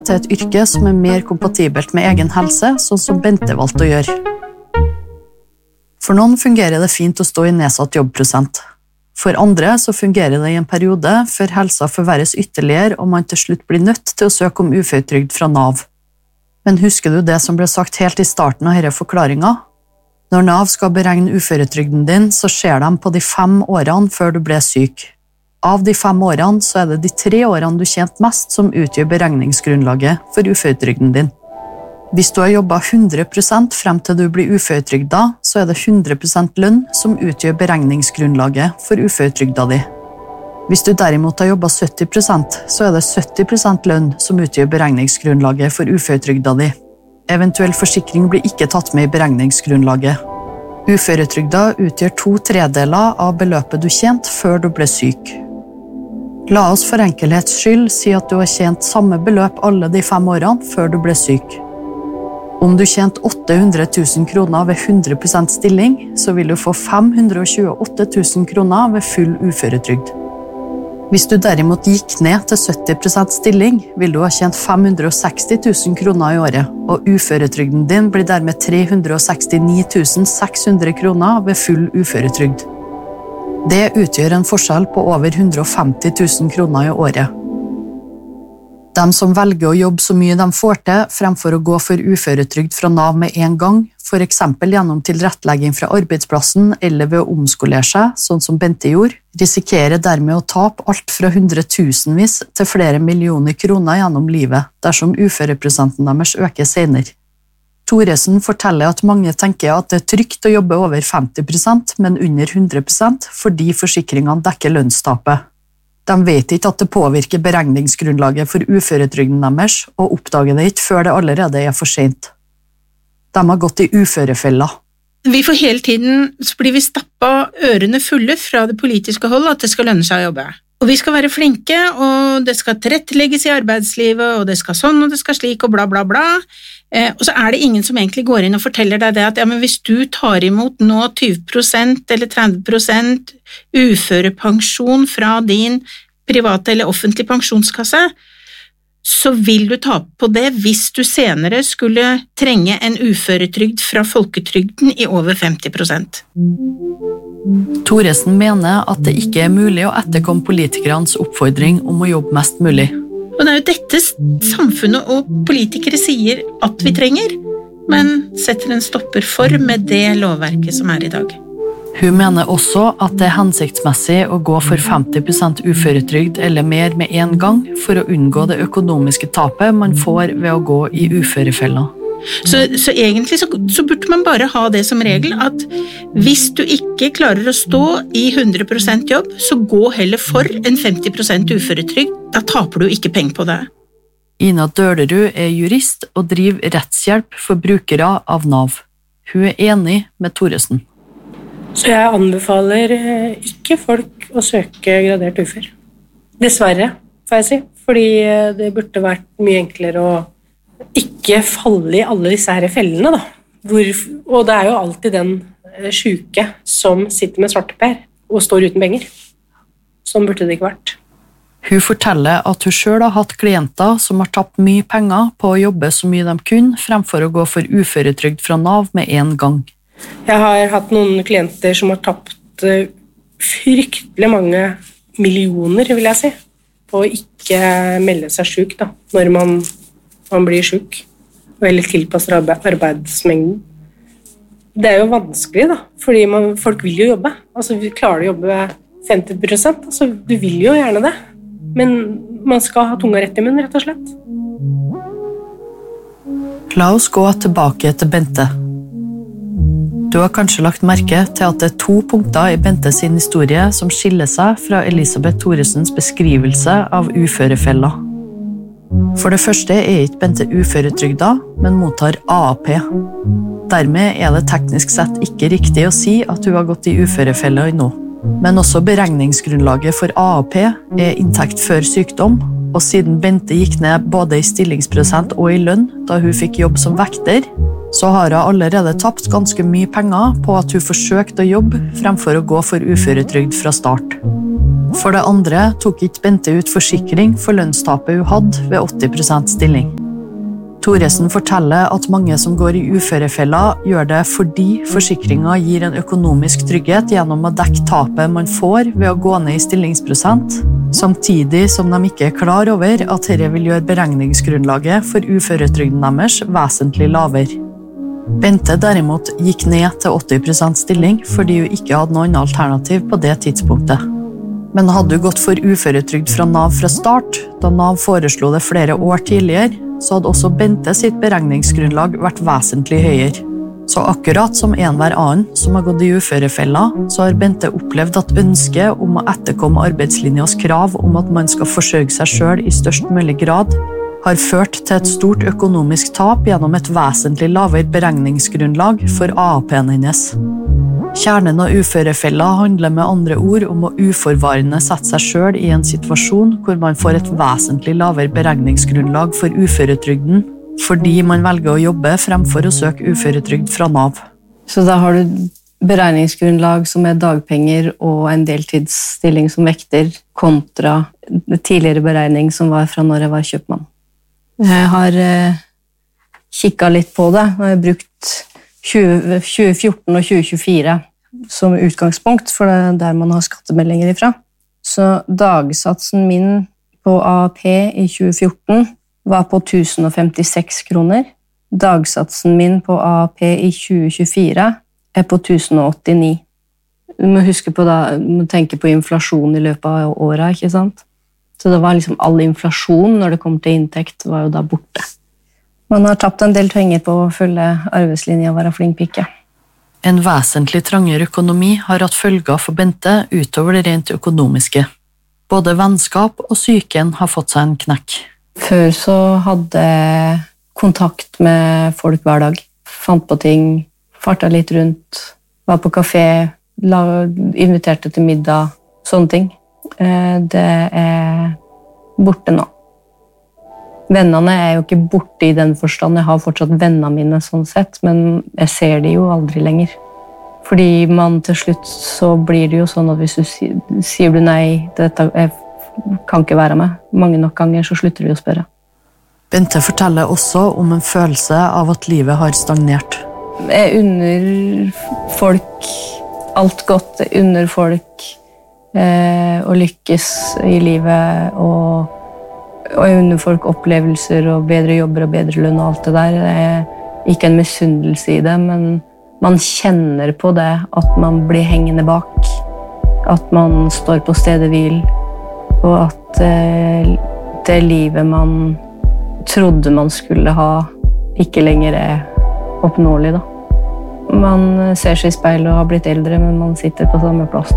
til et yrke som mer kompatibelt med egen helse, sånn som Bente valgte å gjøre. For noen fungerer det fint å stå i nedsatt jobbprosent. For andre så fungerer det i en periode før helsa forverres ytterligere og man til slutt blir nødt til å søke om uføretrygd fra NAV. Men husker du det som ble sagt helt i starten av denne forklaringen? Når NAV skal beregne uføretrygden din, så skjer de på de 5 årene før du ble syk. Av de 5 årene så det de 3 årene du tjente mest som utgjør beregningsgrunnlaget for uføretrygden din. Hvis du har jobbet 100% frem til du blir uføretrygda, så det 100% lønn som utgjør beregningsgrunnlaget for uføretrygda di. Hvis du derimot har jobbet 70%, så det 70% lønn som utgjør beregningsgrunnlaget for uføretrygda di. Eventuell forsikring blir ikke tatt med i beregningsgrunnlaget. Uføretrygda utgjør 2/3 av beløpet du tjente før du ble syk. La oss for enkelhets skyld si at du har tjent samme beløp alle de 5 årene før du ble syk. Om du tjente 800 000 kroner ved 100% stilling, så vil du få 528 000 kroner ved full uføretrygd. Hvis du derimot gikk ned til 70% stilling, vil du ha tjent 560 000 kroner i året, og uføretrygden din blir dermed 369 600 kroner ved full uføretrygd. Det utgjør en forskjell på over 150 000 kroner i året. De som velger å jobbe så mye de får til, fremfor å gå for uføretrygd fra NAV med en gang, for eksempel gjennom tilrettelegging fra arbeidsplassen eller ved å omskolere seg, sånn som Bente gjorde, risikerer dermed å tape alt fra 100 000-vis til flere millioner kroner gjennom livet, dersom uføreprosenten deres øker senere. Thoresen forteller at mange tenker at det trygt å jobbe over 50%, men under 100%, fordi forsikringene dekker lønnstapet. De vet ikke at det påvirker beregningsgrunnlaget for uføretrygden deres, og oppdager det ikke før det allerede for sent. De har gått i uførefella. Vi får hele tiden, så blir vi stappet ørene fulle fra det politiske hold at det skal lønne seg å jobbe. Og vi skal være flinke, og det skal tilrettelegges i arbeidslivet, og det skal sånn, og det skal slik, og bla bla bla. Og så det ingen som egentlig går inn og forteller deg det at ja, men hvis du tar imot nå 20% eller 30% uførepensjon fra din private eller offentlige pensjonskasse, så vil du tape på det hvis du senere skulle trenge en uføretrygd fra folketrygden i over 50%. Thoresen mener at det ikke mulig å etterkomme politikernes oppfordring om å jobbe mest mulig. Og det jo dette samfunnet og politikere sier at vi trenger, men setter en stopper for med det lovverket som i dag. Hun mener også at det hensiktsmessig å gå for 50% uføretrygd eller mer med en gang for å unngå det økonomiske tapet man får ved å gå i uførefella. Så egentlig så burde man bare ha det som regel at hvis du ikke klarer å stå i 100% jobb, så gå heller for en 50% uføretrygd. Da taper du ikke penger på det. Ina Dølerud jurist og driver rettshjelp for brukere av NAV. Hun enig med Thoresen. Så jeg anbefaler ikke folk å søke gradert ufør. Dessverre, får jeg si. Fordi det burde vært mye enklere å ikke falle i alle disse her fellene, da. Og det jo alltid den syke som sitter med svarteper og står uten penger. Sånn burde det ikke vært. Hun forteller at hun selv har hatt klienter som har tapt mye penger på å jobbe så mye de kunne, fremfor å gå for uføretrygd fra NAV med en gang. Jeg har hatt noen klienter som har tapt fryktelig mange millioner, vil jeg si, på å ikke melde seg syk da, når man blir syk, eller tilpasser arbeidsmengden. Det jo vanskelig da, fordi folk vil jo jobbe. Altså, vi klarer å jobbe 50%, altså, du vil jo gjerne det. Men man skal ha tunga rett i munnen, rett og slett. La oss gå tilbake til Bente. Du har kanskje lagt merke til at det 2 punkter i Bente sin historie som skiller seg fra Elisabeth Thoresens beskrivelse av uførefella. For det første ikke Bente uføretrygda, men mottar AAP. Dermed det teknisk sett ikke riktig å si at hun har gått i uførefella nå. Men også beregningsgrunnlaget for AAP inntekt før sykdom, og siden Bente gikk ned både i stillingsprosent og i lønn da hun fikk jobb som vekter, Så har hun allerede tapt ganske mye penger på at hun forsøkte å jobbe fremfor å gå for uføretrygd fra start. For det andre tok ikke Bente ut forsikring for lønnstapet hun hadde ved 80% stilling. Thoresen forteller at mange som går i uførefella gjør det fordi forsikringen gir en økonomisk trygghet gjennom å dekke tapet man får ved å gå ned i stillingsprosent, samtidig som de ikke klar over at dette vil gjøre beregningsgrunnlaget for uføretrygden deres vesentlig lavere. Bente derimot gikk ned til 80% stilling fordi hun ikke hadde noen alternativ på det tidspunktet. Men hadde hun gått for uføretrygd fra Nav fra start, da Nav foreslo det flere år tidligere, så hadde også Bente sitt beregningsgrunnlag vært vesentlig høyere. Så akkurat som enhver annen som har gått i uførefella, så har Bente opplevd at ønsket om å etterkomme arbeidslinjas krav om at man skal forsørge seg selv i størst mulig grad, har ført til et stort økonomisk tap gjennom et vesentlig lavere beregningsgrunnlag for AAP-en hennes. Kjernen av uførefella handler med andre ord om å uforvarende sette seg selv i en situasjon hvor man får et vesentlig lavere beregningsgrunnlag for uføretrygden, fordi man velger å jobbe fremfor å søke uføretrygd fra Nav. Så da har du beregningsgrunnlag som er dagpenger og en deltidsstilling som vekter, kontra tidligere beregning som var fra når jeg var kjøpmann. Jeg har kikket litt på det, og jeg har brukt 2014 og 2024 som utgangspunkt, for det er der man har skattemeldinger ifra. Så dagsatsen min på AAP i 2014 var på 1056 kroner. Dagsatsen min på AAP i 2024 er på 1089. Du må huske på da, du må tenke på inflasjon i løpet av året, ikke sant? Så det var liksom all inflasjon når det kom til inntekt var jo da borte. Man har tapt en del penger på å følge arbeidslinja og være flink pike. En vesentlig trangere økonomi har hatt følger for Bente utover det rent økonomiske. Både vennskap og psyken har fått seg en knekk. Før så hadde jeg kontakt med folk hver dag. Fant på ting, farta litt rundt, var på kafé, inviterte til middag, sånne ting. Det er borte nå. Vennene er jo ikke borte i den forstand. Jeg har fortsatt vennene mine sånn sett, men jeg ser de jo aldri lenger. Fordi man til slutt så blir det jo sånn at hvis du sier du nei, dette jeg kan ikke være med. Mange nok ganger så slutter de å spørre. Bente forteller også om en følelse av at livet har stagnert. Jeg unner folk alt godt. Jeg unner folk å lykkes i livet og jeg unner folk opplevelser og bedre jobber og bedre lønn og alt det der. Det er ikke en misunnelse i det, men man kjenner på det at man blir hengende bak, at man står på stedet hvil, og at det livet man trodde man skulle ha, ikke lenger er oppnåelig. Da. Man ser seg i speilet og har blitt eldre, men man sitter på samme plassen.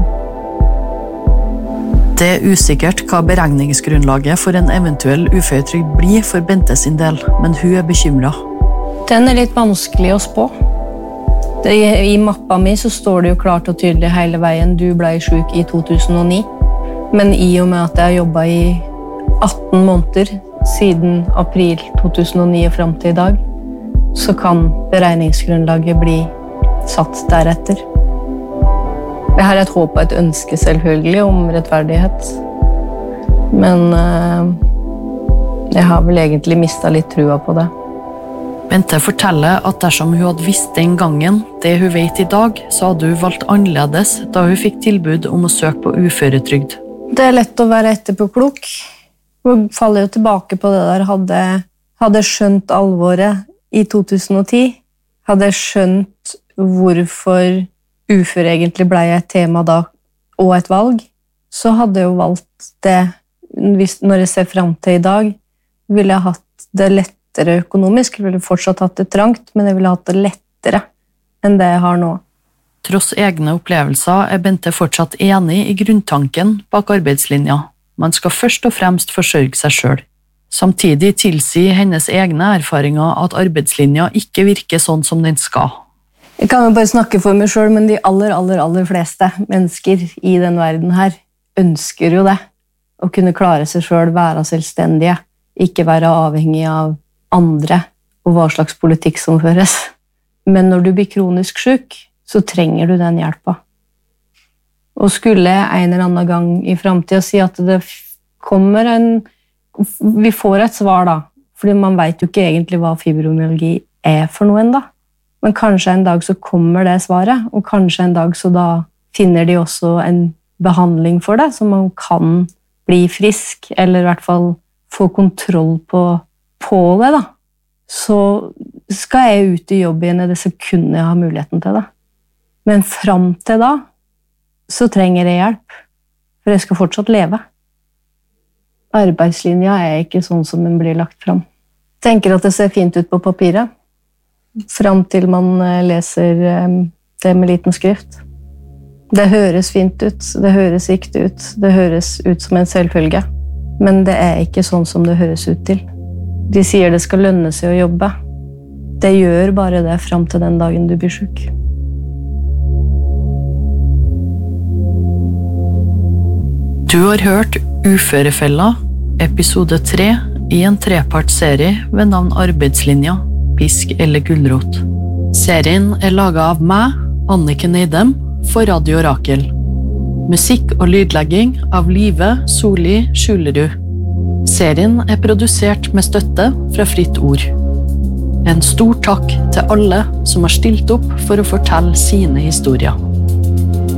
Det er usikkert hva beregningsgrunnlaget for en eventuell uføretrygd blir for Bente sin del, men hun er bekymret. Den er litt vanskelig å spå. I mappa mi så står det jo klart og tydelig hele veien du ble syk i 2009. Men i og med at jeg har jobbet i 18 måneder siden april 2009 og frem til i dag, så kan beregningsgrunnlaget bli satt deretter. Jeg har et håp og et ønske selvfølgelig om rettferdighet. Men jeg har vel egentlig mistet litt trua på det. Bente forteller at dersom hun hadde visst den gangen det hun vet i dag, så hadde hun valgt annerledes da hun fikk tilbud om å søke på uføretrygd. Det er lett å være etterpåklok. Hun faller jo tilbake på det der. Hadde skjønt alvoret i 2010, hadde skjønt hvorfor ufør egentlig ble et tema da, og et valg, så hadde jeg jo valgt det, når jeg ser frem til i dag, ville jeg hatt det lettere økonomisk, jeg ville fortsatt hatt det trangt, men jeg ville hatt det lettere enn det jeg har nå. Tross egne opplevelser er Bente fortsatt enig i grunntanken bak arbeidslinja. Man skal først og fremst forsørge seg selv. Samtidig tilsier hennes egne erfaringer at arbeidslinja ikke virker sånn som den skal. Jeg kan jo bare snakke for meg selv, men de aller fleste mennesker i den verden her ønsker jo det. Å kunne klare seg selv, være selvstendige, ikke være avhengig av andre og hva slags politikk som føres. Men når du blir kronisk syk, så trenger du den hjelpa. Og skulle en eller annen gang i fremtiden si at det kommer vi får et svar da, fordi man vet jo ikke egentlig hva fibromyalgi for noe enda. Men kanskje en dag så kommer det svaret, og kanskje en dag så da finner de også en behandling for det, så man kan bli frisk, eller i hvert fall få kontroll på det da. Så skal jeg ut i jobb igjen i det sekundet jeg har muligheten til det. Men frem til da, så trenger jeg hjelp, for jeg skal fortsatt leve. Arbeidslinja ikke sånn som den blir lagt frem. Jeg tenker at det ser fint ut på papiret, frem til man leser det med liten skrift. Det høres fint ut, det høres riktig ut, det høres ut som en selvfølge, men det ikke sånn som det høres ut til. De sier det skal lønne seg å jobbe. Det gjør bare det frem til den dagen du blir syk. Du har hørt Uførefella, episode 3 i en trepartsserie ved navn Arbeidslinja, pisk eller gulrot. Serien laget av meg, Anniken Eidem, for Radio Rakel. Musikk og lydlegging av Live Soli Skjulerud. Serien produsert med støtte fra Fritt Ord. En stor takk til alle som har stilt opp for å fortelle sine historier.